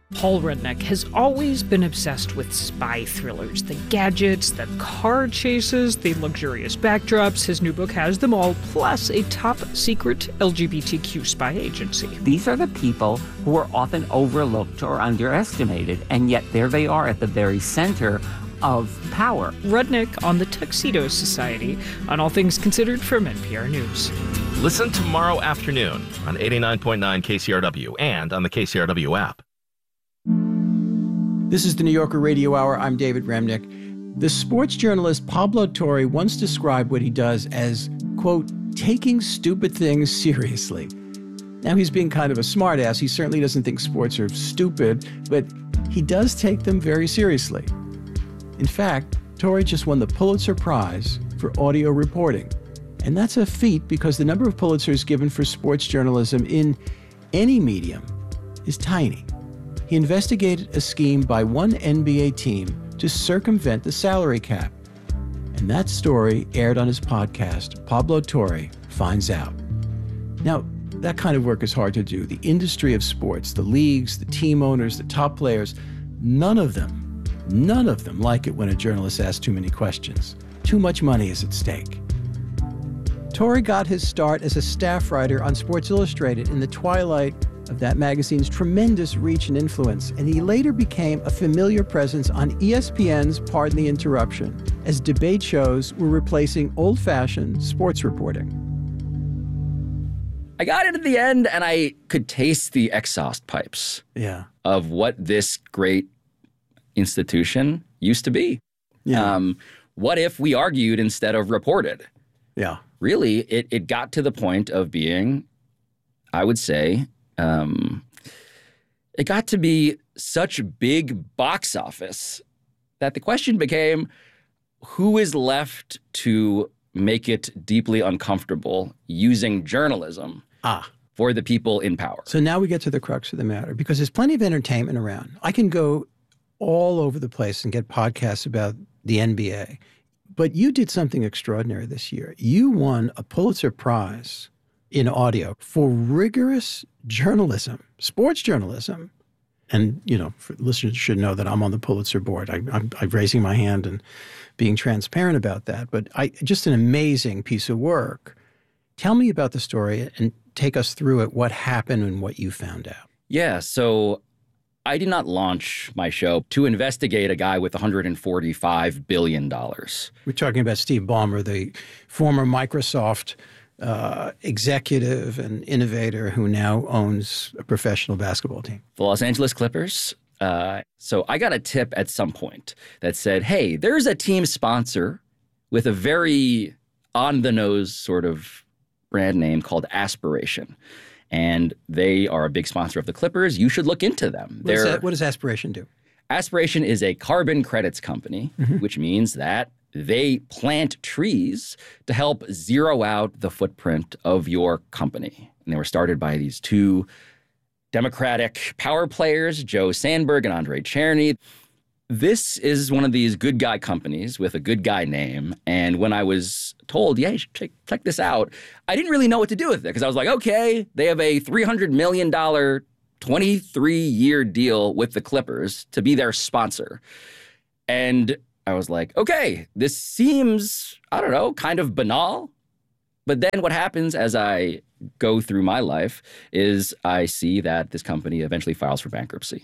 Paul Rudnick has always been obsessed with spy thrillers, the gadgets, the car chases, the luxurious backdrops. His new book has them all, plus a top-secret LGBTQ spy agency. These are the people who are often overlooked or underestimated, and yet there they are at the very center of power. Rudnick on the Tuxedo Society, on All Things Considered from NPR News. Listen tomorrow afternoon on 89.9 KCRW and on the KCRW app. This is the New Yorker Radio Hour. I'm David Remnick. The sports journalist Pablo Torre once described what he does as, quote, taking stupid things seriously. Now, he's being kind of a smartass. He certainly doesn't think sports are stupid, but he does take them very seriously. In fact, Torre just won the Pulitzer Prize for audio reporting. And that's a feat because the number of Pulitzers given for sports journalism in any medium is tiny. He investigated a scheme by one NBA team to circumvent the salary cap. And that story aired on his podcast, Pablo Torre Finds Out. Now, that kind of work is hard to do. The industry of sports, the leagues, the team owners, the top players, none of them like it when a journalist asks too many questions. Too much money is at stake. Torre got his start as a staff writer on Sports Illustrated in the twilight of that magazine's tremendous reach and influence, and he later became a familiar presence on ESPN's Pardon the Interruption, as debate shows were replacing old-fashioned sports reporting. I got it at the end, and I could taste the exhaust pipes of what this great institution used to be. What if we argued instead of reported? Yeah. Really, it got to the point of being, I would say, it got to be such big box office that the question became, who is left to make it deeply uncomfortable using journalism for the people in power? So now we get to the crux of the matter, because there's plenty of entertainment around. I can go all over the place and get podcasts about the NBA. But you did something extraordinary this year. You won a Pulitzer Prize in audio for rigorous journalism, sports journalism. And, you know, listeners should know that I'm on the Pulitzer board. I'm raising my hand and being transparent about that. But just an amazing piece of work. Tell me about the story and take us through it, what happened and what you found out. Yeah, so I did not launch my show to investigate a guy with $145 billion. We're talking about Steve Ballmer, the former Microsoft executive and innovator who now owns a professional basketball team. The Los Angeles Clippers. So I got a tip at some point that said, hey, there's a team sponsor with a very on-the-nose sort of brand name called Aspiration. And they are a big sponsor of the Clippers. You should look into them. What does Aspiration do? Aspiration is a carbon credits company, which means that they plant trees to help zero out the footprint of your company. And they were started by these two Democratic power players, Joe Sandberg and Andre Cherny. This is one of these good guy companies with a good guy name. And when I was told, yeah, you should check this out, I didn't really know what to do with it because I was like, okay, they have a $300 million 23-year deal with the Clippers to be their sponsor. And I was like, okay, this seems, I don't know, kind of banal. But then what happens as I go through my life is I see that this company eventually files for bankruptcy.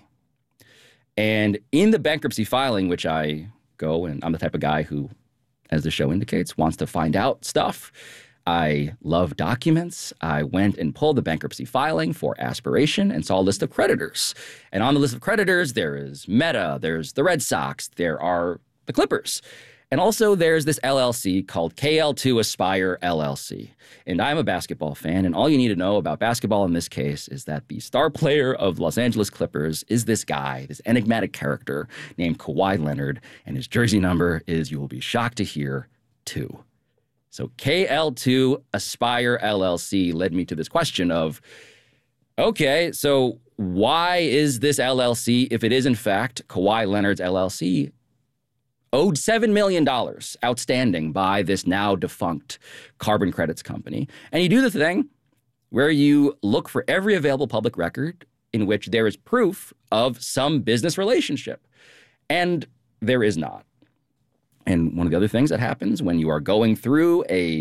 And in the bankruptcy filing, which I go, and I'm the type of guy who, as the show indicates, wants to find out stuff. I love documents. I went and pulled the bankruptcy filing for Aspiration and saw a list of creditors. And on the list of creditors, there is Meta, there's the Red Sox, there are the Clippers. And also there's this LLC called KL2 Aspire LLC. And I'm a basketball fan, and all you need to know about basketball in this case is that the star player of Los Angeles Clippers is this guy, this enigmatic character named Kawhi Leonard, and his jersey number is, you will be shocked to hear, 2. So KL2 Aspire LLC led me to this question of, okay, so why is this LLC, if it is in fact Kawhi Leonard's LLC, owed $7 million outstanding by this now defunct carbon credits company? And you do the thing where you look for every available public record in which there is proof of some business relationship. And there is not. And one of the other things that happens when you are going through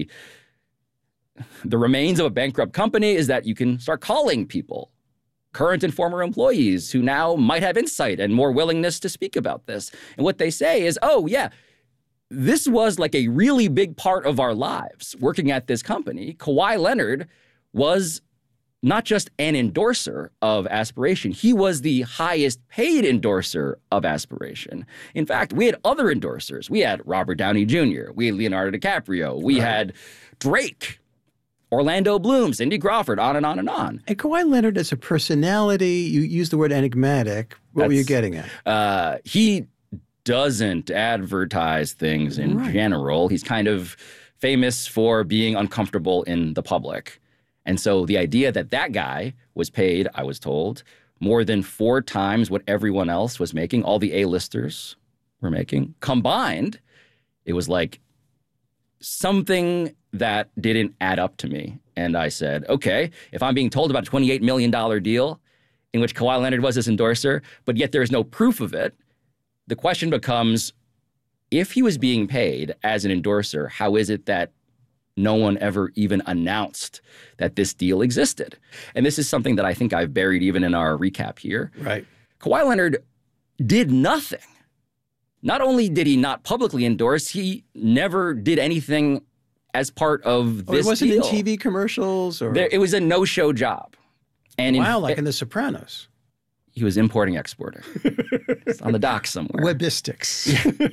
the remains of a bankrupt company is that you can start calling people, current and former employees who now might have insight and more willingness to speak about this. And what they say is, oh, yeah, this was like a really big part of our lives working at this company. Kawhi Leonard was not just an endorser of Aspiration, he was the highest paid endorser of Aspiration. In fact, we had other endorsers. We had Robert Downey Jr., we had Leonardo DiCaprio, we had Drake, Orlando Bloom, Cindy Crawford, on and on and on. And Kawhi Leonard as a personality, you used the word enigmatic. What were you getting at? He doesn't advertise things in general. He's kind of famous for being uncomfortable in the public. And so the idea that that guy was paid, I was told, more than 4 times what everyone else was making, all the A-listers were making, combined, it was like something that didn't add up to me. And I said, okay, if I'm being told about a $28 million deal in which Kawhi Leonard was his endorser, but yet there is no proof of it, the question becomes, if he was being paid as an endorser, how is it that no one ever even announced that this deal existed? And this is something that I think I've buried even in our recap here. Right. Kawhi Leonard did nothing. Not only did he not publicly endorse, he never did anything as part of this deal. It wasn't deal. in TV commercials? It was a no-show job. And like in The Sopranos. He was importing, exporting. It's on the dock somewhere. Webistics.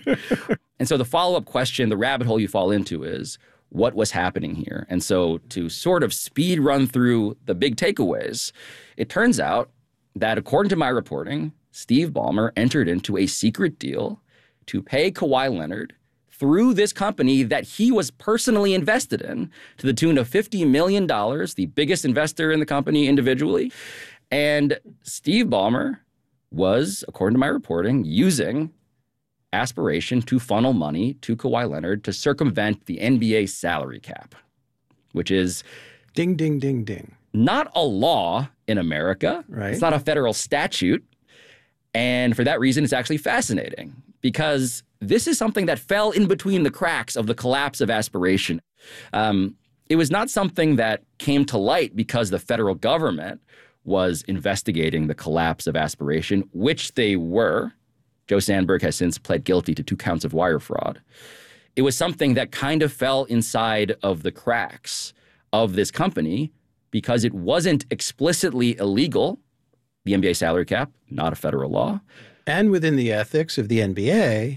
And so the follow-up question, the rabbit hole you fall into is, what was happening here? And so to sort of speed run through the big takeaways, it turns out that according to my reporting, Steve Ballmer entered into a secret deal to pay Kawhi Leonard through this company that he was personally invested in to the tune of $50 million, the biggest investor in the company individually. And Steve Ballmer was, according to my reporting, using Aspiration to funnel money to Kawhi Leonard to circumvent the NBA salary cap, which is ding, ding, ding, ding. Not a law in America. Right. It's not a federal statute. And for that reason, it's actually fascinating because this is something that fell in between the cracks of the collapse of Aspiration. It was not something that came to light because the federal government was investigating the collapse of Aspiration, which they were. Joe Sandberg has since pled guilty to 2 counts of wire fraud. It was something that kind of fell inside of the cracks of this company because it wasn't explicitly illegal. The NBA salary cap, not a federal law. And within the ethics of the NBA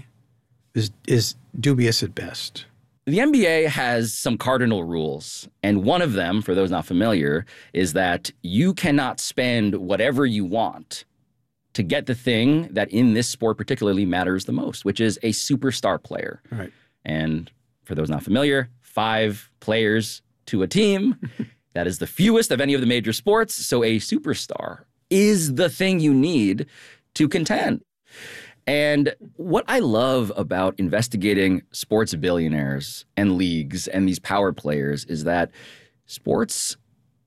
is dubious at best. The NBA has some cardinal rules, and one of them, for those not familiar, is that you cannot spend whatever you want to get the thing that in this sport particularly matters the most, which is a superstar player. Right. And for those not familiar, 5 players to a team. That is the fewest of any of the major sports. So a superstar is the thing you need to contend. And what I love about investigating sports billionaires and leagues and these power players is that sports,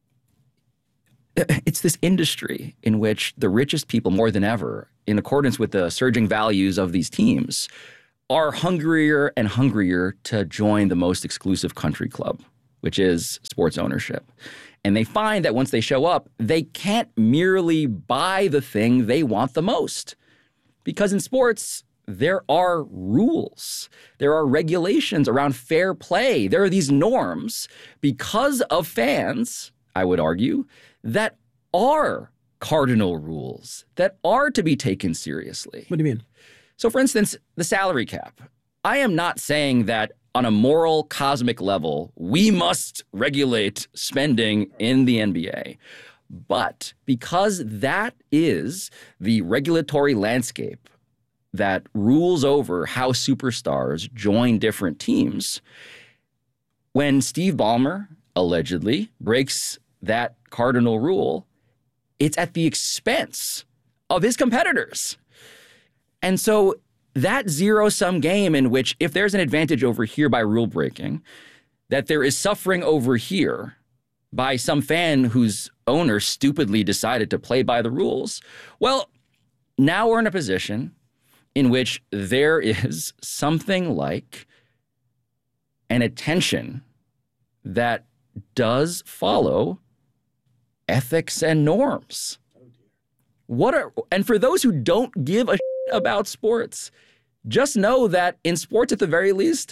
it's this industry in which the richest people more than ever, in accordance with the surging values of these teams, are hungrier and hungrier to join the most exclusive country club, which is sports ownership. And they find that once they show up, they can't merely buy the thing they want the most. Because in sports, there are rules. There are regulations around fair play. There are these norms because of fans, I would argue, that are cardinal rules, that are to be taken seriously. What do you mean? So, for instance, the salary cap. I am not saying that on a moral, cosmic level, we must regulate spending in the NBA. But because that is the regulatory landscape that rules over how superstars join different teams, when Steve Ballmer allegedly breaks that cardinal rule, it's at the expense of his competitors. And so that zero-sum game in which if there's an advantage over here by rule breaking, that there is suffering over here by some fan who's owner stupidly decided to play by the rules. Well, now we're in a position in which there is something like an attention that does follow ethics and norms. And for those who don't give a shit about sports, just know that in sports, at the very least,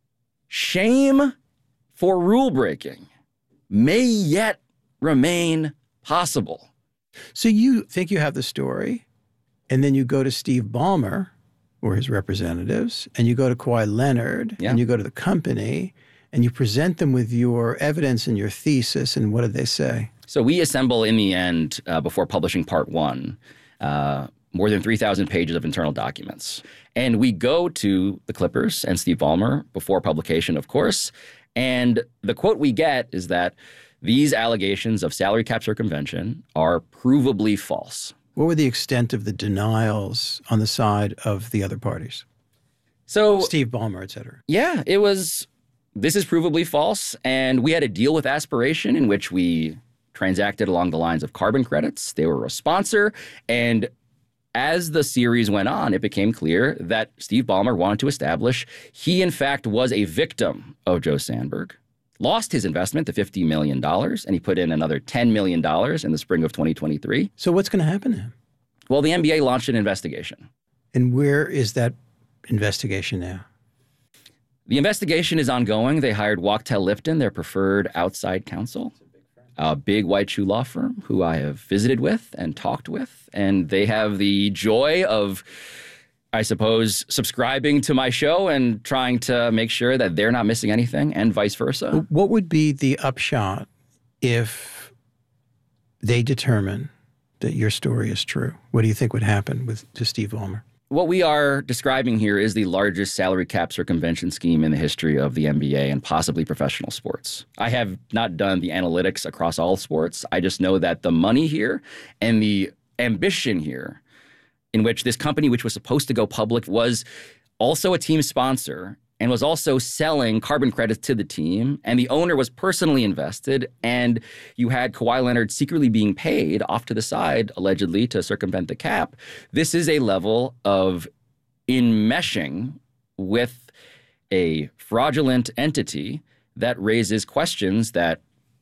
shame for rule breaking may yet remain possible. So you think you have the story, and then you go to Steve Ballmer or his representatives, and you go to Kawhi Leonard, and you go to the company, and you present them with your evidence and your thesis, and what did they say? So we assemble in the end, before publishing part one, more than 3,000 pages of internal documents. And we go to the Clippers and Steve Ballmer before publication, of course. And the quote we get is that these allegations of salary cap circumvention are provably false. What were the extent of the denials on the side of the other parties? So Steve Ballmer, et cetera. Yeah, this is provably false. And we had a deal with Aspiration in which we transacted along the lines of carbon credits. They were a sponsor. And as the series went on, it became clear that Steve Ballmer wanted to establish he, in fact, was a victim of Joe Sandberg, lost his investment to $50 million, and he put in another $10 million in the spring of 2023. So what's going to happen to him? Well, the NBA launched an investigation. And where is that investigation now? The investigation is ongoing. They hired Wachtell Lipton, their preferred outside counsel, a big white shoe law firm who I have visited with and talked with. And they have the joy of, I suppose, subscribing to my show and trying to make sure that they're not missing anything and vice versa. What would be the upshot if they determine that your story is true? What do you think would happen to Steve Ballmer? What we are describing here is the largest salary cap circumvention scheme in the history of the NBA and possibly professional sports. I have not done the analytics across all sports. I just know that the money here and the ambition here, in which this company, which was supposed to go public, was also a team sponsor and was also selling carbon credits to the team, and the owner was personally invested, and you had Kawhi Leonard secretly being paid off to the side, allegedly, to circumvent the cap. This is a level of enmeshing with a fraudulent entity that raises questions that,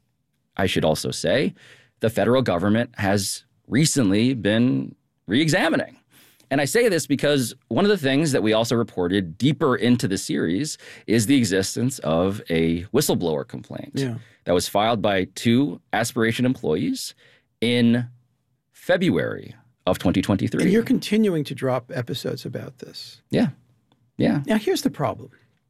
I should also say, the federal government has recently been re-examining. And I say this because one of the things that we also reported deeper into the series is the existence of a whistleblower complaint that was filed by 2 Aspiration employees in February of 2023. And you're continuing to drop episodes about this. Yeah. Now, here's the problem.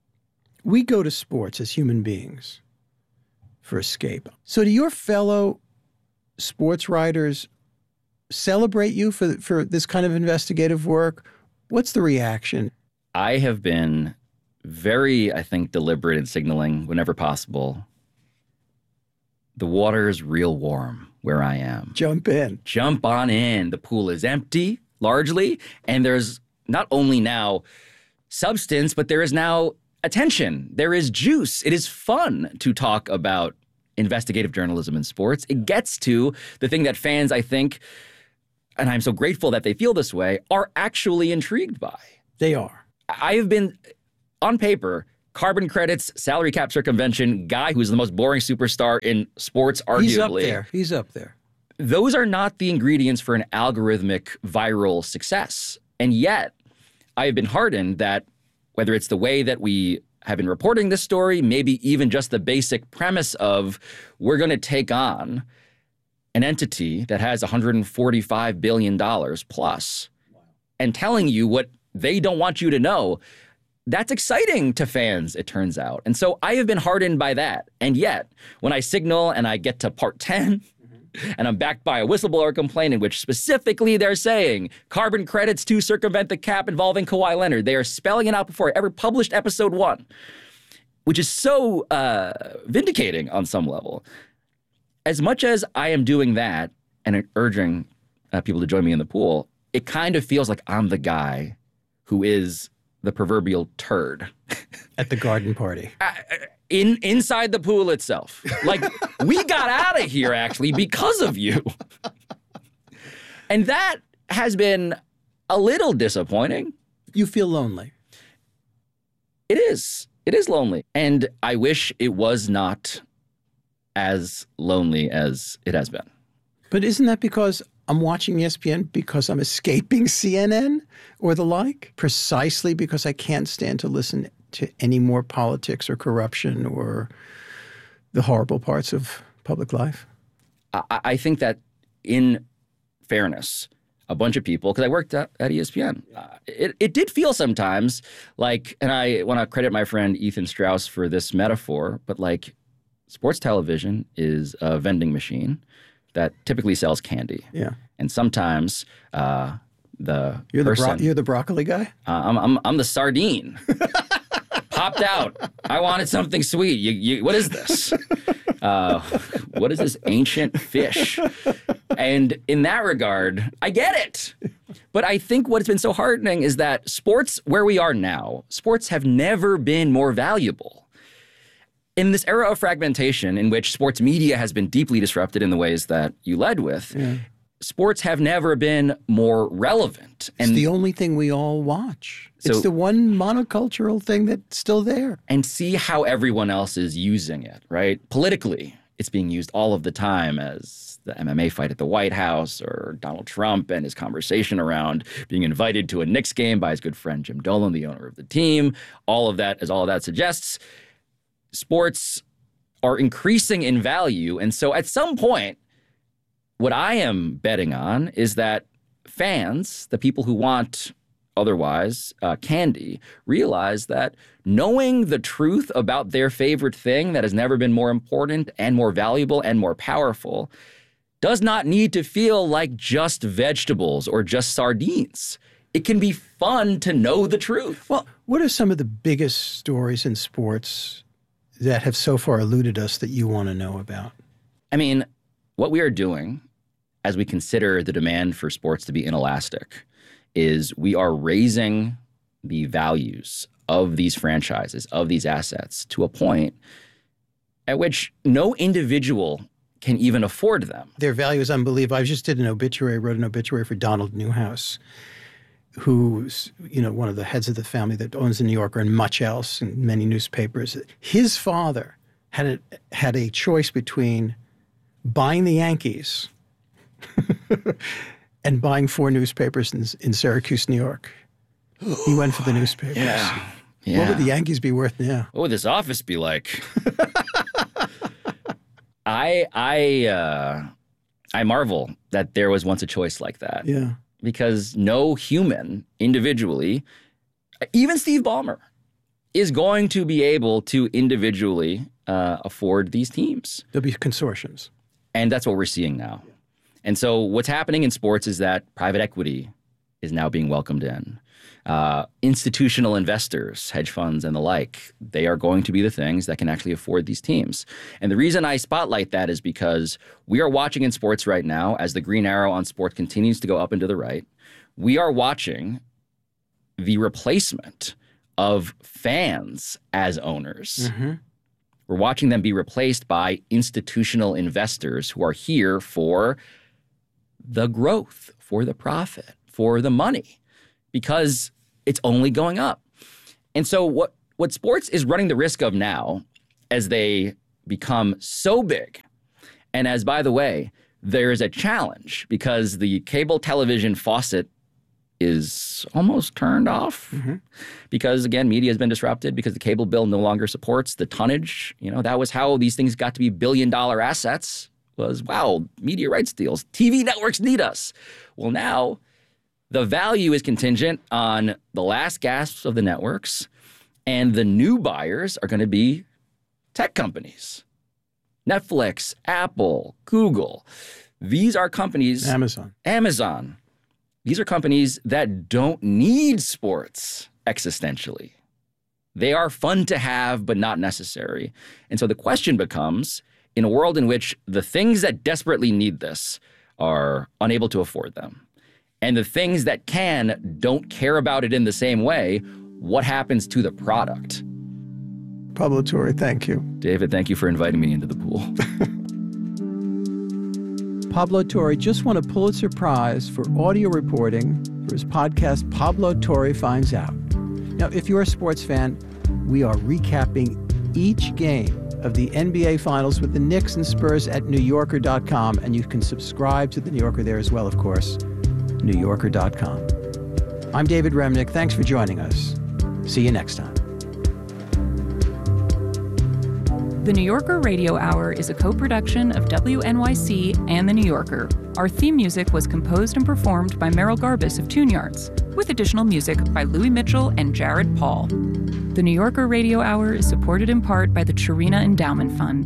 We go to sports as human beings for escape. So do your fellow sports writers celebrate you for this kind of investigative work? What's the reaction? I have been very, I think, deliberate in signaling whenever possible. The water is real warm where I am. Jump in. Jump on in. The pool is empty, largely, and there's not only now substance, but there is now attention. There is juice. It is fun to talk about investigative journalism in sports. It gets to the thing that fans, I think, and I'm so grateful that they feel this way, are actually intrigued by. They are. I have been, on paper, carbon credits, salary cap circumvention, guy who's the most boring superstar in sports, arguably. He's up there. Those are not the ingredients for an algorithmic viral success. And yet, I have been heartened that whether it's the way that we have been reporting this story, maybe even just the basic premise of we're going to take on an entity that has $145 billion plus and telling you what they don't want you to know, that's exciting to fans, it turns out. And so I have been heartened by that. And yet, when I signal and I get to part 10, and I'm backed by a whistleblower complaint in which specifically they're saying carbon credits to circumvent the cap involving Kawhi Leonard. They are spelling it out before I ever published episode 1, which is so vindicating on some level. As much as I am doing that and urging people to join me in the pool, it kind of feels like I'm the guy who is the proverbial turd. At the garden party. Inside the pool itself. Like, we got out of here, actually, because of you. And that has been a little disappointing. You feel lonely. It is. It is lonely. And I wish it was not as lonely as it has been. But isn't that because I'm watching ESPN because I'm escaping CNN or the like? Precisely because I can't stand to listen to any more politics or corruption or the horrible parts of public life? I think that in fairness, a bunch of people, because I worked at ESPN, it did feel sometimes like, and I want to credit my friend Ethan Strauss for this metaphor, but like sports television is a vending machine that typically sells candy. Yeah. And sometimes you're the broccoli guy? I'm the sardine. Popped out. I wanted something sweet. What is this? What is this ancient fish? And in that regard, I get it. But I think what's been so heartening is that sports, where we are now, sports have never been more valuable. In this era of fragmentation in which sports media has been deeply disrupted in the ways that you led with, sports have never been more relevant. And it's the only thing we all watch. So, it's the one monocultural thing that's still there. And see how everyone else is using it, right? Politically, it's being used all of the time as the MMA fight at the White House or Donald Trump and his conversation around being invited to a Knicks game by his good friend Jim Dolan, the owner of the team. All of that suggests, sports are increasing in value. And so at some point, what I am betting on is that fans, the people who want otherwise candy, realize that knowing the truth about their favorite thing that has never been more important and more valuable and more powerful does not need to feel like just vegetables or just sardines. It can be fun to know the truth. Well, what are some of the biggest stories in sports that have so far eluded us that you want to know about? I mean, what we are doing as we consider the demand for sports to be inelastic is we are raising the values of these franchises, of these assets, to a point at which no individual can even afford them. Their value is unbelievable. I just wrote an obituary for Donald Newhouse, who's, one of the heads of the family that owns the New Yorker and much else and many newspapers. His father had a choice between buying the Yankees and buying 4 newspapers in Syracuse, New York. He went for the newspapers. Yeah. What would the Yankees be worth now? What would this office be like? I marvel that there was once a choice like that. Yeah. Because no human individually, even Steve Ballmer, is going to be able to individually afford these teams. There'll be consortiums. And that's what we're seeing now. And so what's happening in sports is that private equity is now being welcomed in. Institutional investors, hedge funds and the like, they are going to be the things that can actually afford these teams. And the reason I spotlight that is because we are watching in sports right now, as the green arrow on sport continues to go up and to the right, we are watching the replacement of fans as owners. Mm-hmm. We're watching them be replaced by institutional investors who are here for the growth, for the profit, for the money, because it's only going up. And so what sports is running the risk of now, as they become so big, and as, by the way, there is a challenge because the cable television faucet is almost turned off because, again, media has been disrupted because the cable bill no longer supports the tonnage. That was how these things got to be billion-dollar assets, was, wow, media rights deals. TV networks need us. Well, now the value is contingent on the last gasps of the networks, and the new buyers are going to be tech companies. Netflix, Apple, Google. These are companies. Amazon. These are companies that don't need sports existentially. They are fun to have, but not necessary. And so the question becomes, in a world in which the things that desperately need this are unable to afford them, and the things that don't care about it in the same way, what happens to the product? Pablo Torre, thank you. David, thank you for inviting me into the pool. Pablo Torre just won a Pulitzer Prize for audio reporting for his podcast, Pablo Torre Finds Out. Now, if you're a sports fan, we are recapping each game of the NBA Finals with the Knicks and Spurs at NewYorker.com, and you can subscribe to the New Yorker there as well, of course, NewYorker.com. I'm David Remnick. Thanks for joining us. See you next time. The New Yorker Radio Hour is a co-production of WNYC and The New Yorker. Our theme music was composed and performed by Merrill Garbus of Tune Yards, with additional music by Louis Mitchell and Jared Paul. The New Yorker Radio Hour is supported in part by the Chirina Endowment Fund.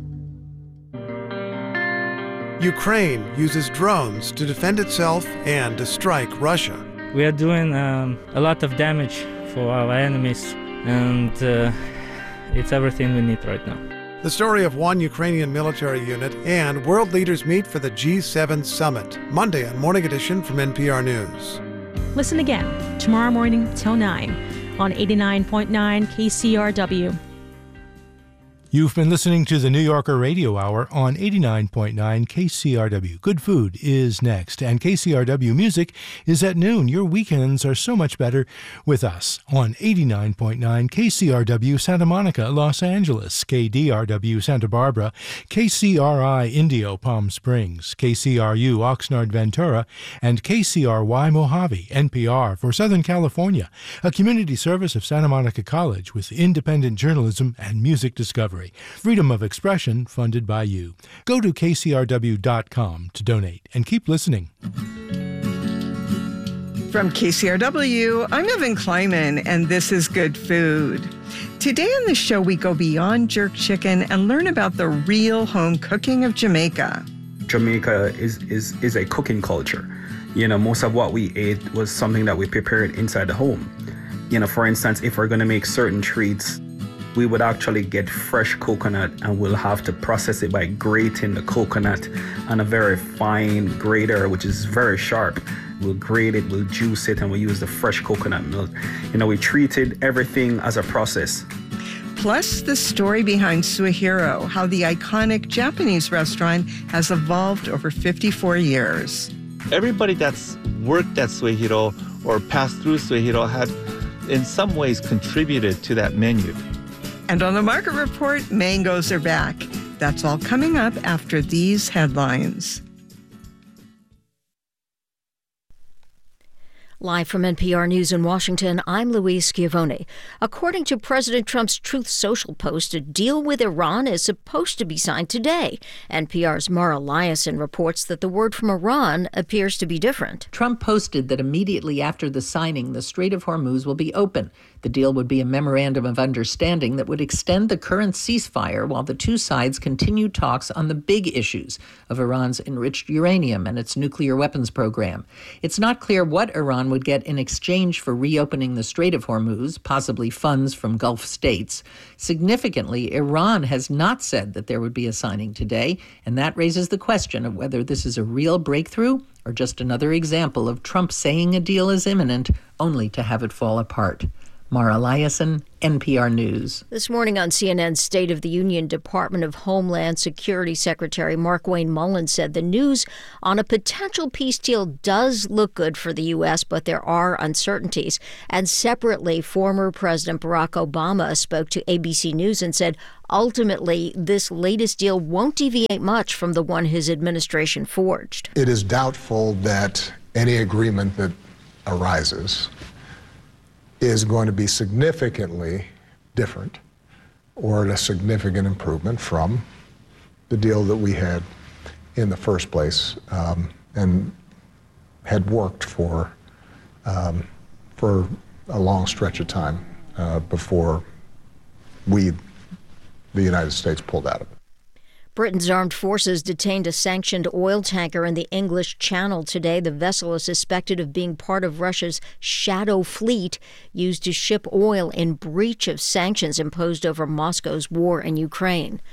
Ukraine uses drones to defend itself and to strike Russia. We are doing a lot of damage for our enemies, and it's everything we need right now. The story of one Ukrainian military unit, and world leaders meet for the G7 summit. Monday on Morning Edition from NPR News. Listen again tomorrow morning till 9 on 89.9 KCRW. You've been listening to the New Yorker Radio Hour on 89.9 KCRW. Good food is next, and KCRW music is at noon. Your weekends are so much better with us on 89.9 KCRW Santa Monica, Los Angeles, KDRW Santa Barbara, KCRI Indio Palm Springs, KCRU Oxnard Ventura, and KCRY Mojave, NPR for Southern California, a community service of Santa Monica College with independent journalism and music discovery. Freedom of expression funded by you. Go to kcrw.com to donate and keep listening. From KCRW, I'm Evan Kleiman, and this is Good Food. Today on the show, we go beyond jerk chicken and learn about the real home cooking of Jamaica. Jamaica is a cooking culture. You know, most of what we ate was something that we prepared inside the home. You know, for instance, if we're going to make certain treats, we would actually get fresh coconut and we'll have to process it by grating the coconut on a very fine grater, which is very sharp. We'll grate it, we'll juice it, and we'll use the fresh coconut milk. You know, we treated everything as a process. Plus, the story behind Suihiro, how the iconic Japanese restaurant has evolved over 54 years. Everybody that's worked at Suihiro or passed through Suihiro had in some ways contributed to that menu. And on the Market Report, mangoes are back. That's all coming up after these headlines. Live from NPR News in Washington, I'm Louise Schiavone. According to President Trump's Truth Social post, a deal with Iran is supposed to be signed today. NPR's Mara Liasson reports that the word from Iran appears to be different. Trump posted that immediately after the signing, the Strait of Hormuz will be open. The deal would be a memorandum of understanding that would extend the current ceasefire while the two sides continue talks on the big issues of Iran's enriched uranium and its nuclear weapons program. It's not clear what Iran would get in exchange for reopening the Strait of Hormuz, possibly funds from Gulf states. Significantly, Iran has not said that there would be a signing today, and that raises the question of whether this is a real breakthrough or just another example of Trump saying a deal is imminent only to have it fall apart. Mara Liasson, NPR News. This morning on CNN's State of the Union, Department of Homeland Security Secretary Markwayne Mullins said the news on a potential peace deal does look good for the U.S., but there are uncertainties. And separately, former President Barack Obama spoke to ABC News and said ultimately this latest deal won't deviate much from the one his administration forged. It is doubtful that any agreement that arises is going to be significantly different or a significant improvement from the deal that we had in the first place and had worked for a long stretch of time before the United States pulled out of it. Britain's armed forces detained a sanctioned oil tanker in the English Channel today. The vessel is suspected of being part of Russia's shadow fleet used to ship oil in breach of sanctions imposed over Moscow's war in Ukraine.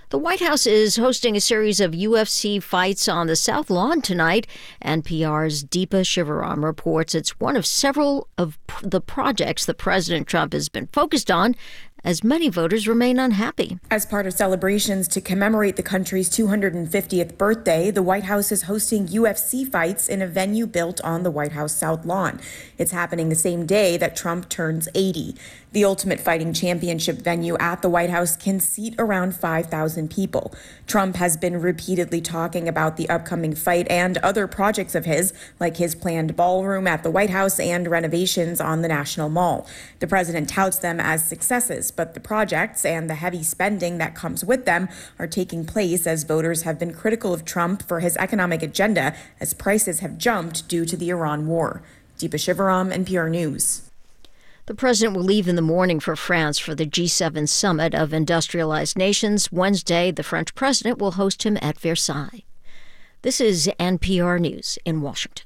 The White House is hosting a series of UFC fights on the South Lawn tonight. NPR's Deepa Shivaram reports it's one of several of the projects that President Trump has been focused on, as many voters remain unhappy. As part of celebrations to commemorate the country's 250th birthday, the White House is hosting UFC fights in a venue built on the White House South Lawn. It's happening the same day that Trump turns 80. The Ultimate Fighting Championship venue at the White House can seat around 5,000 people. Trump has been repeatedly talking about the upcoming fight and other projects of his, like his planned ballroom at the White House and renovations on the National Mall. The president touts them as successes, but the projects and the heavy spending that comes with them are taking place as voters have been critical of Trump for his economic agenda as prices have jumped due to the Iran war. Deepa Shivaram, NPR News. The president will leave in the morning for France for the G7 summit of industrialized nations. Wednesday, the French president will host him at Versailles. This is NPR News in Washington.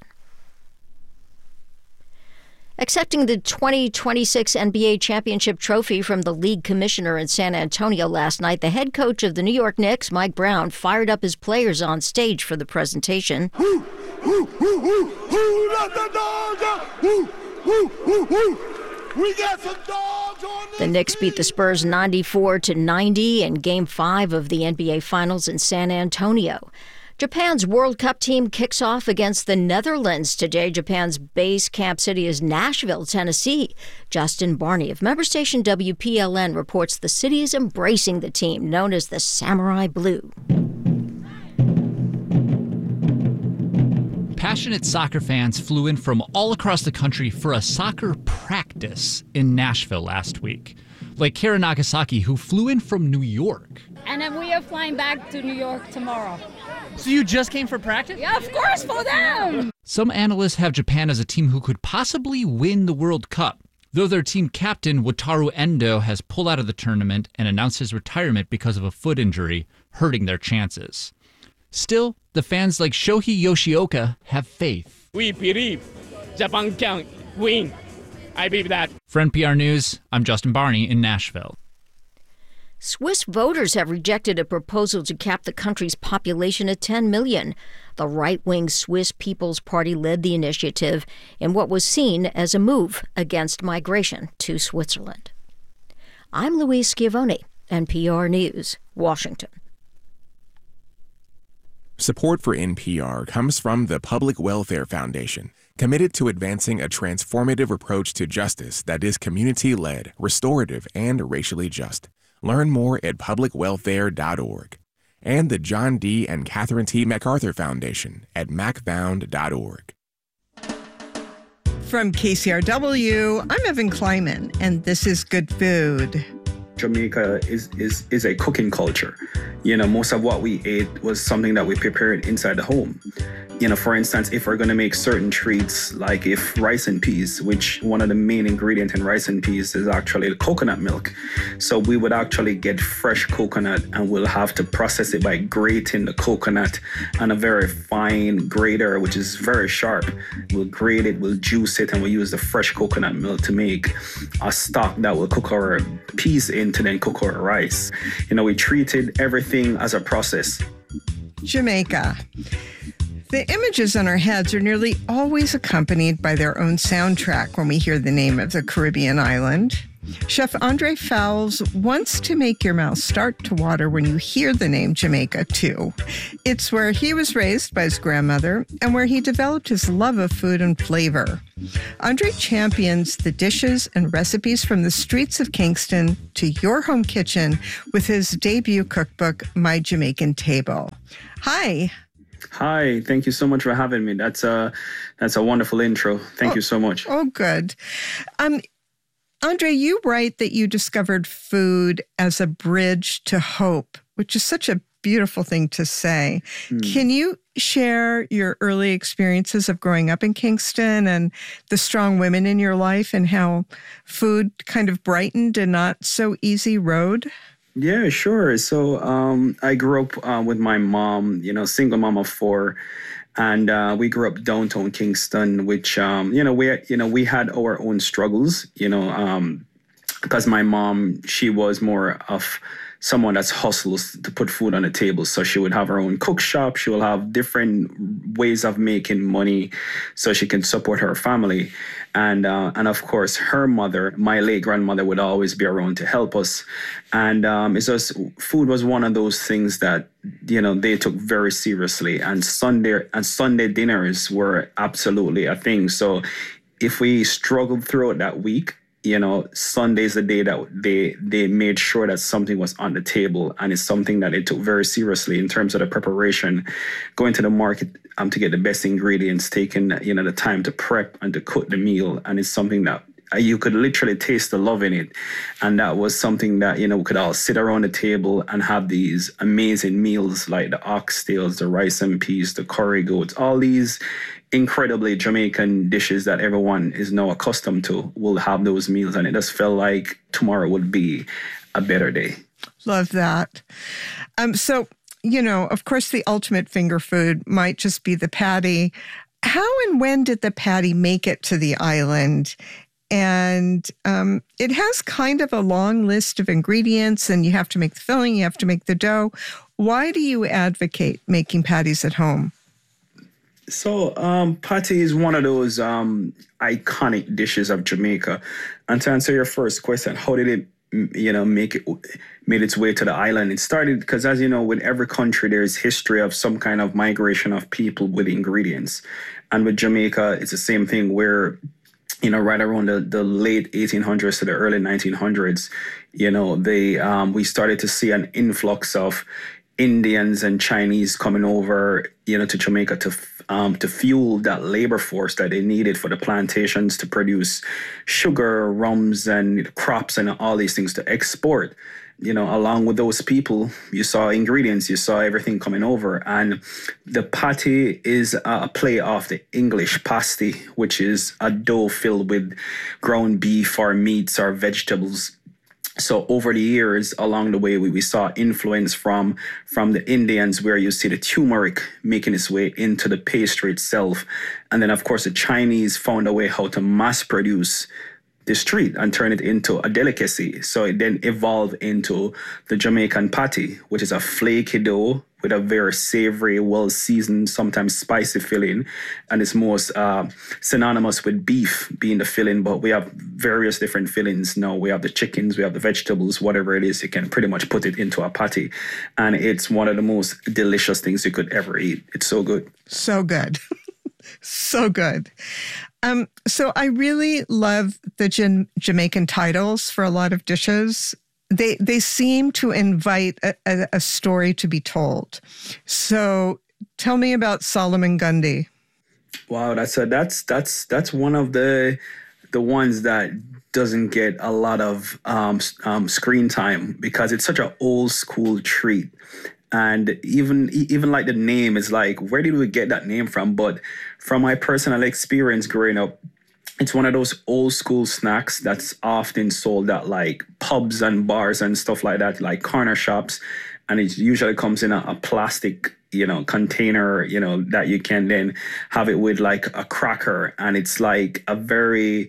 Accepting the 2026 NBA championship trophy from the league commissioner in San Antonio last night, the head coach of the New York Knicks, Mike Brown, fired up his players on stage for the presentation. Who let the dogs out? Who? We got some dogs on this. The Knicks beat the Spurs 94-90 in Game 5 of the NBA Finals in San Antonio. Japan's World Cup team kicks off against the Netherlands today. Japan's base camp city is Nashville, Tennessee. Justin Barney of member station WPLN reports the city is embracing the team, known as the Samurai Blue. Passionate soccer fans flew in from all across the country for a soccer practice in Nashville last week. Like Kara Nagasaki, who flew in from New York. And then we are flying back to New York tomorrow. So you just came for practice? Yeah, of course, for them! Some analysts have Japan as a team who could possibly win the World Cup, though their team captain, Wataru Endo, has pulled out of the tournament and announced his retirement because of a foot injury, hurting their chances. Still, the fans like Shohei Yoshioka have faith. We believe Japan can win. I believe that. For NPR News, I'm Justin Barney in Nashville. Swiss voters have rejected a proposal to cap the country's population at 10 million. The right-wing Swiss People's Party led the initiative in what was seen as a move against migration to Switzerland. I'm Louise Schiavone, NPR News, Washington. Support for NPR comes from the Public Welfare Foundation, committed to advancing a transformative approach to justice that is community-led, restorative, and racially just. Learn more at publicwelfare.org. And the John D. and Catherine T. MacArthur Foundation at macfound.org. From KCRW, I'm Evan Kleiman, and this is Good Food. Jamaica is a cooking culture. You know, most of what we ate was something that we prepared inside the home. You know, for instance, if we're going to make certain treats, like if rice and peas, which one of the main ingredients in rice and peas is actually the coconut milk. So we would actually get fresh coconut and we'll have to process it by grating the coconut on a very fine grater, which is very sharp. We'll grate it, we'll juice it, and we'll use the fresh coconut milk to make a stock that will cook our peas in to then cook our rice. You know, we treated everything as a process. Jamaica. The images on our heads are nearly always accompanied by their own soundtrack when we hear the name of the Caribbean island. Chef Andre Fowles wants to make your mouth start to water when you hear the name Jamaica, too. It's where he was raised by his grandmother and where he developed his love of food and flavor. Andre champions the dishes and recipes from the streets of Kingston to your home kitchen with his debut cookbook, My Jamaican Table. Hi. Hi, thank you so much for having me. That's a wonderful intro. Thank you so much. Oh, good. Andre, you write that you discovered food as a bridge to hope, which is such a beautiful thing to say. Can you share your early experiences of growing up in Kingston and the strong women in your life and how food kind of brightened a not so easy road? Yeah, sure. So I grew up with my mom, you know, single mom of 4. And we grew up downtown Kingston, which, we had our own struggles, because my mom, she was more of someone that's hustles to put food on the table. So she would have her own cook shop. She will have different ways of making money so she can support her family. And of course, her mother, my late grandmother, would always be around to help us. And it's just, food was one of those things that, they took very seriously. And Sunday dinners were absolutely a thing. So if we struggled throughout that week, Sunday's the day that they made sure that something was on the table, and it's something that they took very seriously in terms of the preparation, going to the market to get the best ingredients, taking the time to prep and to cook the meal, and it's something that you could literally taste the love in it. And that was something that, we could all sit around the table and have these amazing meals like the oxtails, the rice and peas, the curry goats, all these incredibly Jamaican dishes that everyone is now accustomed to. Will have those meals, and it just felt like tomorrow would be a better day. Love that. So, of course, the ultimate finger food might just be the patty. How and when did the patty make it to the island? And it has kind of a long list of ingredients, and you have to make the filling, you have to make the dough. Why do you advocate making patties at home? So, patty is one of those iconic dishes of Jamaica. And to answer your first question, how did it, made its way to the island? It started because, as you know, with every country, there's history of some kind of migration of people with ingredients. And with Jamaica, it's the same thing where, right around the late 1800s to the early 1900s, we started to see an influx of Indians and Chinese coming over, to Jamaica to fuel that labor force that they needed for the plantations to produce sugar, rums, and crops and all these things to export. Along with those people, you saw ingredients, you saw everything coming over. And the patty is a play off the English pasty, which is a dough filled with ground beef or meats or vegetables. So over the years, along the way, we saw influence from the Indians, where you see the turmeric making its way into the pastry itself. And then, of course, the Chinese found a way how to mass produce this treat and turn it into a delicacy. So it then evolved into the Jamaican patty, which is a flaky dough with a very savory, well-seasoned, sometimes spicy filling. And it's most synonymous with beef being the filling, but we have various different fillings now. We have the chickens, we have the vegetables, whatever it is, you can pretty much put it into a patty. And it's one of the most delicious things you could ever eat. It's so good. So good. So good. So I really love the Jamaican titles for a lot of dishes. They seem to invite a story to be told. So tell me about Solomon Gundy. Wow, that's one of the ones that doesn't get a lot of screen time because it's such an old school treat. And even like the name is like, where did we get that name from? But from my personal experience growing up, it's one of those old school snacks that's often sold at like pubs and bars and stuff like that, like corner shops. And it usually comes in a plastic, container, that you can then have it with like a cracker. And it's like a very,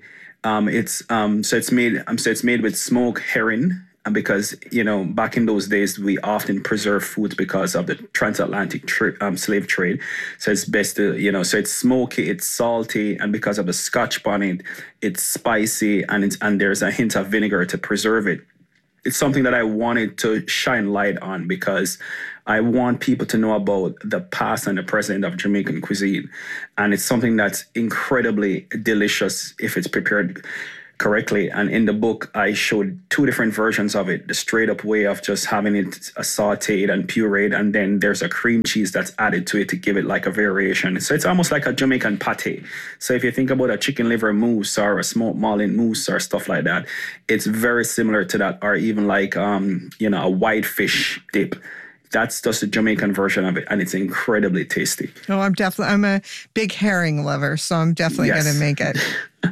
it's made with smoked herring. And because, back in those days, we often preserve foods because of the transatlantic slave trade. So it's best to, so it's smoky, it's salty, and because of the Scotch bonnet, it's spicy, and there's a hint of vinegar to preserve it. It's something that I wanted to shine light on because I want people to know about the past and the present of Jamaican cuisine. And it's something that's incredibly delicious if it's prepared correctly. And in the book, I showed two different versions of it. The straight up way of just having it sauteed and pureed. And then there's a cream cheese that's added to it to give it like a variation. So it's almost like a Jamaican pate. So if you think about a chicken liver mousse or a smoked mullet mousse or stuff like that, it's very similar to that. Or even like, a white fish dip. That's just a Jamaican version of it, and it's incredibly tasty. Oh, I'm a big herring lover, so I'm definitely going to make it.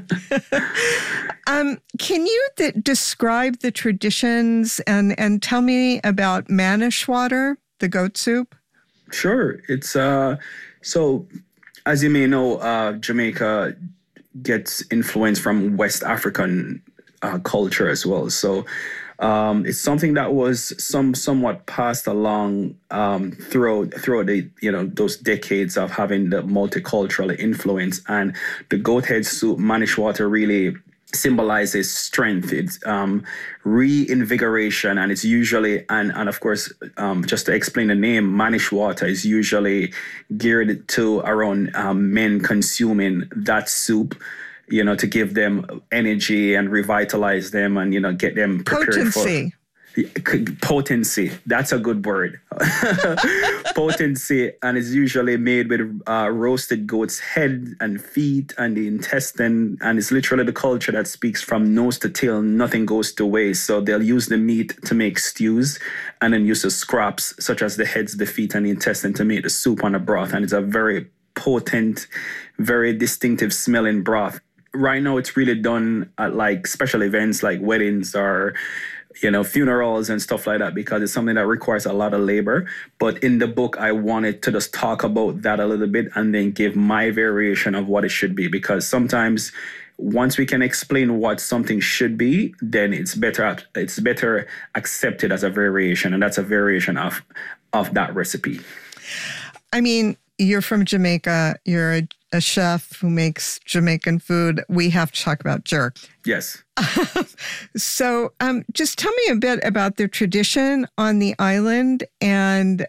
Can you describe the traditions and tell me about manishwater, the goat soup? Sure. It's so as you may know, Jamaica gets influence from West African culture as well. So It's something that was somewhat passed along throughout the those decades of having the multicultural influence, and the goat head soup, Manish water, really symbolizes strength. It's reinvigoration, and it's usually and of course just to explain the name, Manish water is usually geared to around men consuming that soup, to give them energy and revitalize them and, get them prepared for potency. That's a good word. Potency. And it's usually made with roasted goat's head and feet and the intestine. And it's literally the culture that speaks from nose to tail. Nothing goes to waste. So they'll use the meat to make stews and then use the scraps, such as the heads, the feet, and the intestine to make the soup and the broth. And it's a very potent, very distinctive smelling broth. Right now, it's really done at like special events like weddings or, funerals and stuff like that, because it's something that requires a lot of labor. But in the book, I wanted to just talk about that a little bit and then give my variation of what it should be, because sometimes once we can explain what something should be, then it's better accepted as a variation, and that's a variation of that recipe. I mean, you're from Jamaica. You're a chef who makes Jamaican food. We have to talk about jerk. Yes. So just tell me a bit about the tradition on the island and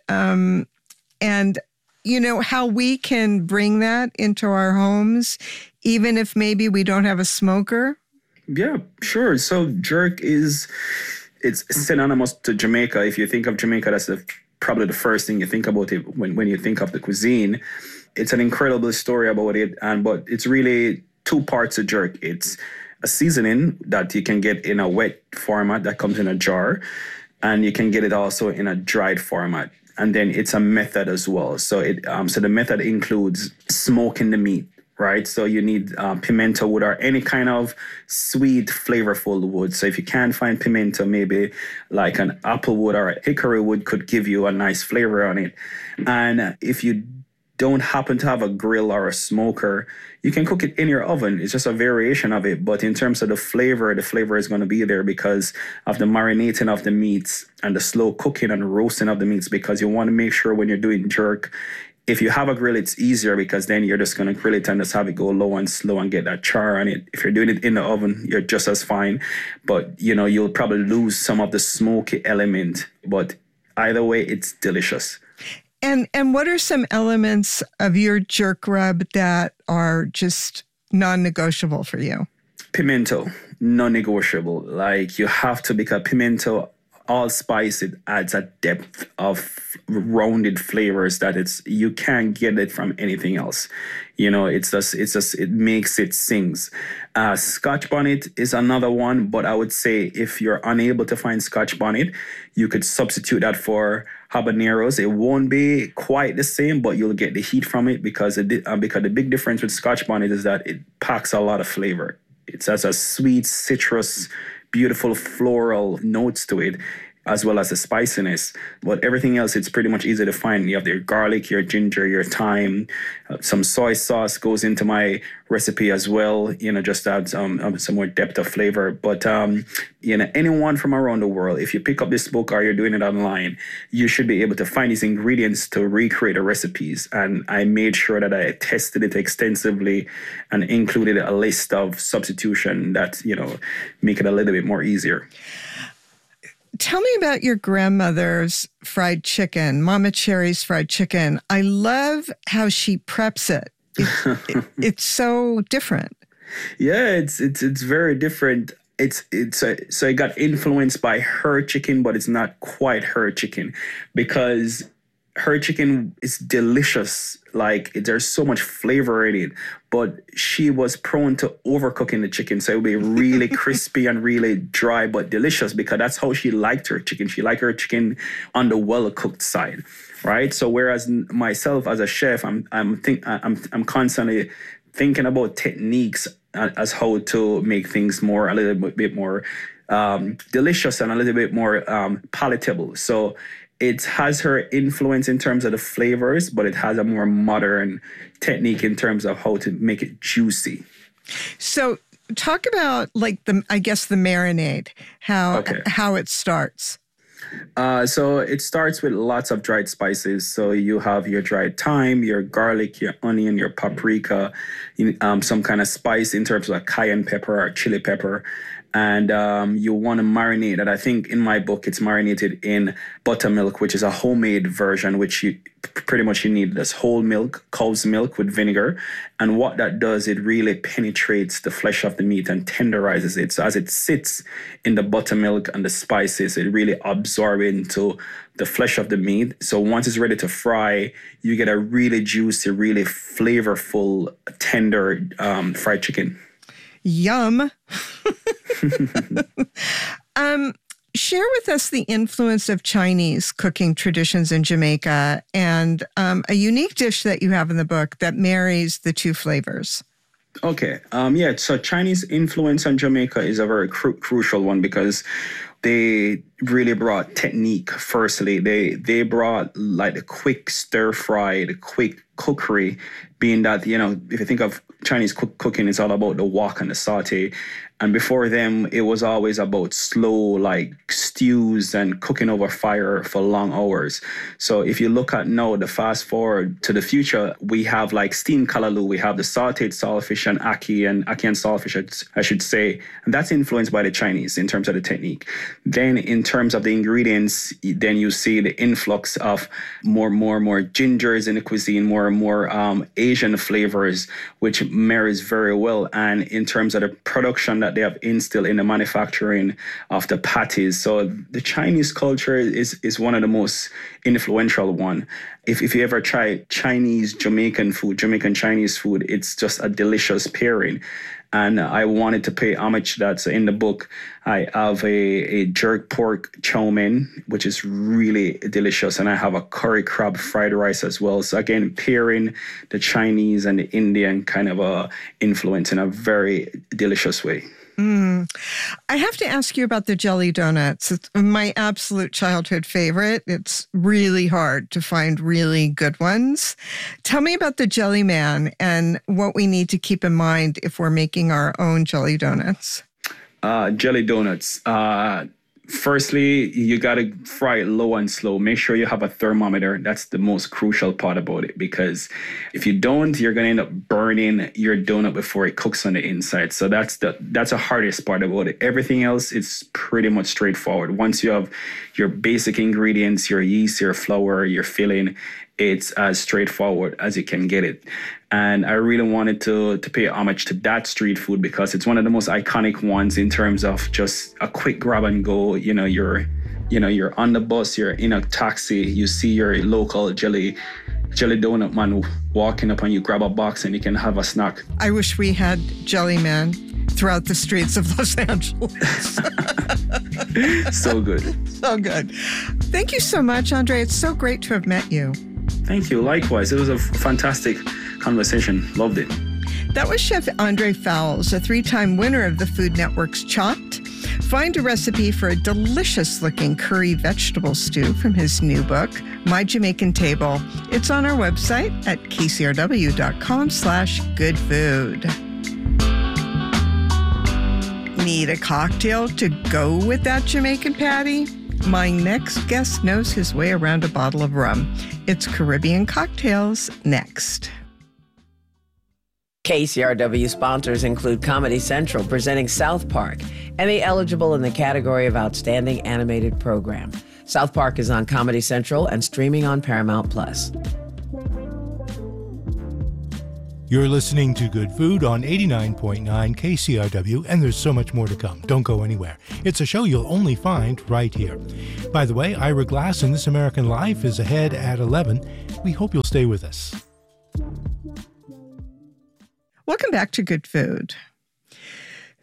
how we can bring that into our homes, even if maybe we don't have a smoker. Yeah, sure. So jerk it's synonymous to Jamaica. If you think of Jamaica, that's probably the first thing you think about it when you think of the cuisine. It's an incredible story about it, but it's really two parts of jerk. It's a seasoning that you can get in a wet format that comes in a jar, and you can get it also in a dried format. And then it's a method as well. So the method includes smoking the meat, right? So you need pimento wood or any kind of sweet, flavorful wood. So if you can't find pimento, maybe like an apple wood or a hickory wood could give you a nice flavor on it. And if you don't happen to have a grill or a smoker, you can cook it in your oven. It's just a variation of it. But in terms of the flavor is going to be there because of the marinating of the meats and the slow cooking and roasting of the meats, because you want to make sure when you're doing jerk, if you have a grill, it's easier because then you're just going to grill it and just have it go low and slow and get that char on it. If you're doing it in the oven, you're just as fine. But, you'll probably lose some of the smoky element. But either way, it's delicious. And what are some elements of your jerk rub that are just non-negotiable for you? Pimento, non-negotiable. Like you have to, because pimento, allspice, it adds a depth of rounded flavors that you can't get it from anything else. It makes it sings. Scotch bonnet is another one, but I would say if you're unable to find Scotch bonnet, you could substitute that for habaneros. It won't be quite the same, but you'll get the heat from it because the big difference with Scotch bonnet is that it packs a lot of flavor. It has a sweet, citrus, beautiful floral notes to it, as well as the spiciness. But everything else, it's pretty much easy to find. You have your garlic, your ginger, your thyme. Some soy sauce goes into my recipe as well, just to add some more depth of flavor. But, anyone from around the world, if you pick up this book or you're doing it online, you should be able to find these ingredients to recreate the recipes. And I made sure that I tested it extensively and included a list of substitution that, make it a little bit more easier. Tell me about your grandmother's fried chicken, Mama Cherry's fried chicken. I love how she preps it. It's so different. Yeah, it's very different. So it got influenced by her chicken, but it's not quite her chicken because her chicken is delicious. Like there's so much flavor in it, but she was prone to overcooking the chicken. So it would be really crispy and really dry, but delicious because that's how she liked her chicken. She liked her chicken on the well-cooked side, right? So whereas myself as a chef, I'm constantly thinking about techniques as how to make things a little bit more delicious and a little bit more palatable. So it has her influence in terms of the flavors, but it has a more modern technique in terms of how to make it juicy. So talk about like the marinade, how it starts. So it starts with lots of dried spices. So you have your dried thyme, your garlic, your onion, your paprika, some kind of spice in terms of like cayenne pepper or chili pepper. And you want to marinate it. I think in my book, it's marinated in buttermilk, which is a homemade version, which you need this whole milk, cow's milk with vinegar. And what that does, it really penetrates the flesh of the meat and tenderizes it. So as it sits in the buttermilk and the spices, it really absorbs into the flesh of the meat. So once it's ready to fry, you get a really juicy, really flavorful, tender fried chicken. Yum. Share with us the influence of Chinese cooking traditions in Jamaica and a unique dish that you have in the book that marries the two flavors. Okay. So Chinese influence on Jamaica is a very crucial one because they really brought technique. Firstly, they brought like the quick stir fry, the quick cookery, being that, if you think of Chinese cooking, it's all about the wok and the saute. And before them, it was always about slow, like stews and cooking over fire for long hours. So if you look at now, the fast forward to the future, we have like steamed callaloo, we have the sauteed saltfish and ackee and saltfish, I should say. And that's influenced by the Chinese in terms of the technique. Then in terms of the ingredients, then you see the influx of more gingers in the cuisine, more and more Asian flavors, which marries very well. And in terms of the production that they have instilled in the manufacturing of the patties. So the Chinese culture is one of the most influential one. If you ever try Jamaican Chinese food, it's just a delicious pairing. And I wanted to pay homage to that. So in the book, I have a jerk pork chow mein, which is really delicious. And I have a curry crab fried rice as well. So again, pairing the Chinese and the Indian kind of influence in a very delicious way. I have to ask you about the jelly donuts. It's my absolute childhood favorite. It's really hard to find really good ones. Tell me about the Jelly Man and what we need to keep in mind if we're making our own jelly donuts. Jelly donuts. Firstly, you got to fry it low and slow. Make sure you have a thermometer. That's the most crucial part about it, because if you don't, you're going to end up burning your donut before it cooks on the inside. So that's the hardest part about it. Everything else is pretty much straightforward. Once you have your basic ingredients, your yeast, your flour, your filling, it's as straightforward as you can get it. And I really wanted to pay homage to that street food because it's one of the most iconic ones in terms of just a quick grab and go. You're on the bus, you're in a taxi, you see your local jelly donut man walking up and you grab a box and you can have a snack. I wish we had Jelly Man throughout the streets of Los Angeles. So good. So good. Thank you so much, Andre. It's so great to have met you. Thank you. Likewise. It was a fantastic conversation. Loved it. That was Chef Andre Fowles, a 3-time winner of the Food Network's Chopped. Find a recipe for a delicious-looking curry vegetable stew from his new book, My Jamaican Table. It's on our website at kcrw.com/goodfood. Need a cocktail to go with that Jamaican patty? My next guest knows his way around a bottle of rum. It's Caribbean Cocktails next. KCRW sponsors include Comedy Central presenting South Park, Emmy eligible in the category of Outstanding Animated Program. South Park is on Comedy Central and streaming on Paramount+. You're listening to Good Food on 89.9 KCRW, and there's so much more to come. Don't go anywhere. It's a show you'll only find right here. By the way, Ira Glass in This American Life is ahead at 11. We hope you'll stay with us. Welcome back to Good Food.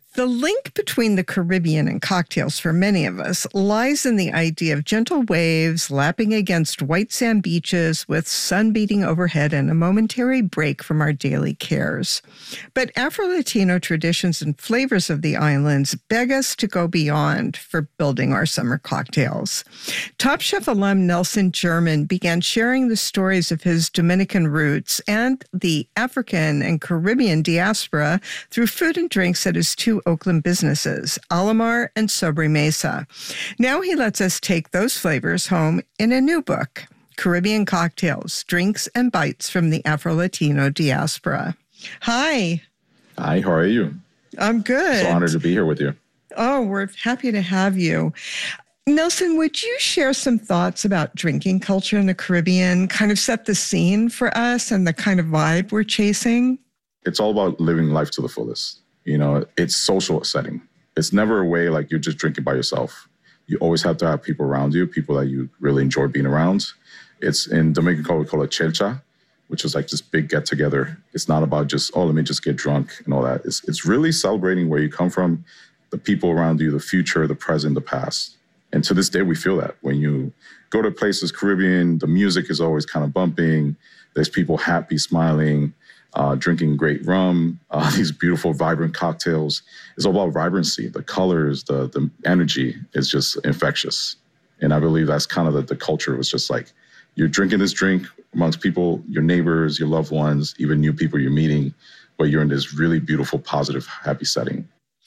The link between the Caribbean and cocktails for many of us lies in the idea of gentle waves lapping against white sand beaches with sun beating overhead and a momentary break from our daily cares. But Afro-Latino traditions and flavors of the islands beg us to go beyond for building our summer cocktails. Top Chef alum Nelson German began sharing the stories of his Dominican roots and the African and Caribbean diaspora through food and drinks at his two Oakland businesses, Alamar and Sobremesa. Now he lets us take those flavors home in a new book, Caribbean Cocktails, Drinks and Bites from the Afro-Latino Diaspora. Hi. Hi, how are you? I'm good. So honored to be here with you. Oh, we're happy to have you. Nelson, would you share some thoughts about drinking culture in the Caribbean, kind of set the scene for us and the kind of vibe we're chasing? It's all about living life to the fullest. You know, it's social setting. It's never a way like you're just drinking by yourself. You always have to have people around you, people that you really enjoy being around. It's in Dominican culture, we call it chelcha, which is like this big get together. It's not about just, let me just get drunk and all that. It's really celebrating where you come from, the people around you, the future, the present, the past. And to this day, we feel that. When you go to places, Caribbean, the music is always kind of bumping. There's people happy, smiling, drinking great rum, these beautiful, vibrant cocktails. It's all about vibrancy. The colors, the energy is just infectious. And I believe that's kind of the culture. Was just like, you're drinking this drink amongst people, your neighbors, your loved ones, even new people you're meeting, but you're in this really beautiful, positive, happy setting.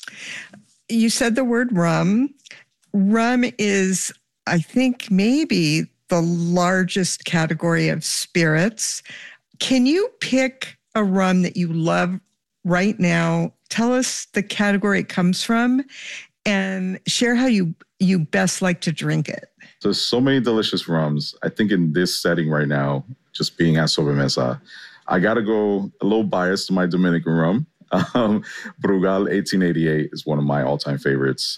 You said the word rum. Rum is, I think, maybe the largest category of spirits. Can you pick a rum that you love right now? Tell us the category it comes from and share how you best like to drink it. There's so many delicious rums. I think in this setting right now, just being at Sobremesa, I got to go a little biased to my Dominican rum. Brugal 1888 is one of my all-time favorites.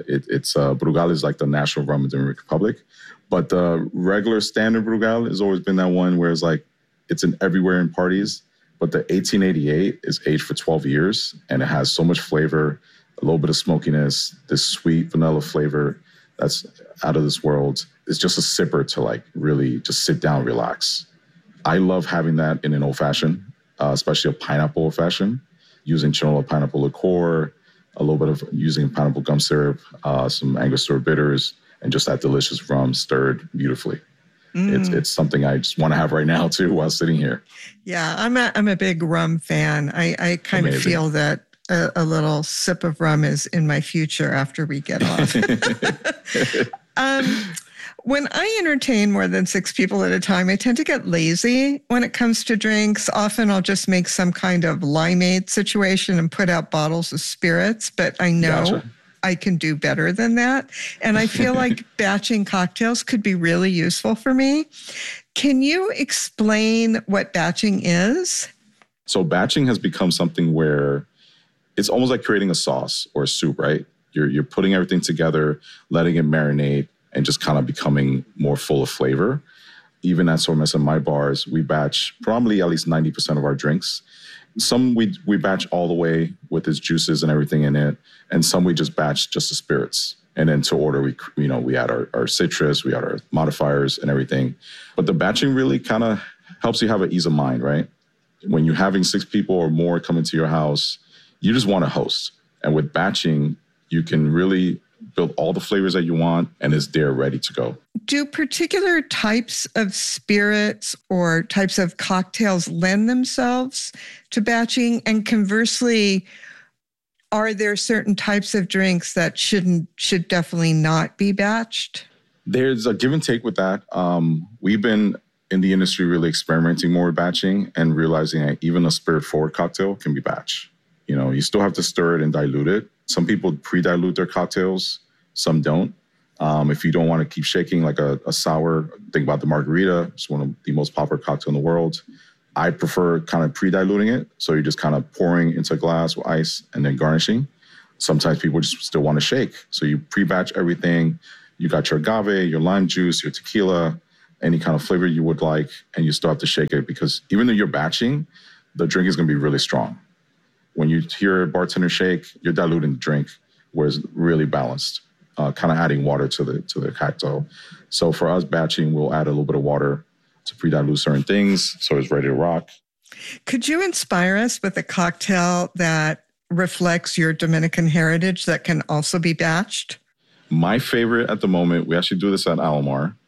Brugal is like the national rum of the Dominican Republic, but the regular standard Brugal has always been that one where it's like, it's in everywhere in parties. But the 1888 is aged for 12 years, and it has so much flavor, a little bit of smokiness, this sweet vanilla flavor that's out of this world. It's just a sipper to like really just sit down, relax. I love having that in an old fashioned, especially a pineapple old fashioned, using Chinola pineapple liqueur, a little bit of using pineapple gum syrup, some Angostura bitters, and just that delicious rum stirred beautifully. It's something I just want to have right now too while sitting here. Yeah, I'm a big rum fan. I kind of feel that a little sip of rum is in my future after we get off. When I entertain more than 6 people at a time, I tend to get lazy when it comes to drinks. Often I'll just make some kind of limeade situation and put out bottles of spirits, but I know Gotcha. I can do better than that. And I feel like batching cocktails could be really useful for me. Can you explain what batching is? So batching has become something where it's almost like creating a sauce or a soup, right? You're putting everything together, letting it marinate, and just kind of becoming more full of flavor. Even at Sobremesa, in my bars, we batch probably at least 90% of our drinks. Some we batch all the way with its juices and everything in it, and some we just batch just the spirits. And then to order, we add our citrus, we add our modifiers and everything. But the batching really kind of helps you have an ease of mind, right? When you're having 6 people or more coming to your house, you just want to host. And with batching, you can really build all the flavors that you want, and it's there ready to go. Do particular types of spirits or types of cocktails lend themselves to batching? And conversely, are there certain types of drinks that should definitely not be batched? There's a give and take with that. We've been in the industry really experimenting more with batching and realizing that even a spirit-forward cocktail can be batched. You know, you still have to stir it and dilute it. Some people pre-dilute their cocktails, some don't. If you don't want to keep shaking like a sour, think about the margarita. It's one of the most popular cocktails in the world. I prefer kind of pre-diluting it. So you're just kind of pouring into a glass with ice and then garnishing. Sometimes people just still want to shake. So you pre-batch everything. You got your agave, your lime juice, your tequila, any kind of flavor you would like, and you still have to shake it because even though you're batching, the drink is going to be really strong. When you hear a bartender shake, you're diluting the drink, where it's really balanced, kind of adding water to the cocktail. So for us batching, we'll add a little bit of water to pre-dilute certain things so it's ready to rock. Could you inspire us with a cocktail that reflects your Dominican heritage that can also be batched? My favorite at the moment, we actually do this at Alomar,